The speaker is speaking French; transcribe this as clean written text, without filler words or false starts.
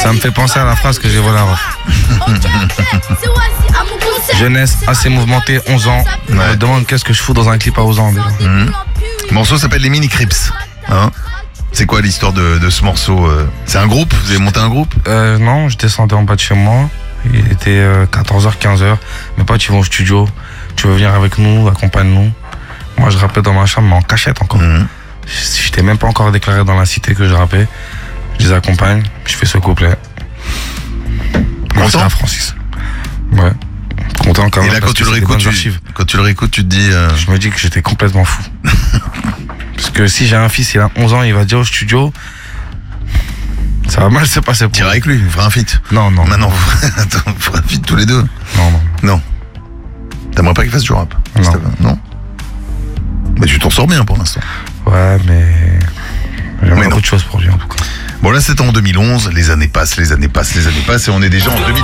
Ça me fait penser à la phrase que j'ai volée à Rof. Jeunesse assez mouvementée, 11 ans. On me demande qu'est-ce que je fous dans un clip à 11 ans. Le morceau s'appelle les Mini Crips. Hein, c'est quoi l'histoire de ce morceau? C'est un groupe? Vous avez monté un groupe? Non, je descendais en bas de chez moi. Il était 14h, 15h. Mes potes, ils vont au studio. Tu veux venir avec nous, accompagne-nous. Moi, je rappais dans ma chambre, mais en cachette encore. Je t'ai même pas encore déclaré dans la cité que je rappais. Je les accompagne, je fais ce couplet. Merci à Francis. Ouais. Content quand même. Et là, quand tu le réécoutes, tu te dis. Je me dis que j'étais complètement fou. Parce que si j'ai un fils, il a 11 ans, il va dire au studio. Ça va mal se passer pour Tire avec lui, vous ferez un feat. Non. Maintenant, vous ferez un feat tous les deux. Non. T'aimerais pas qu'il fasse du rap? Non. Mais tu t'en sors bien pour l'instant. Ouais, mais j'aimerais beaucoup de choses pour lui en tout cas. Bon, là, c'était en 2011. Les années passent et on est déjà en 2010.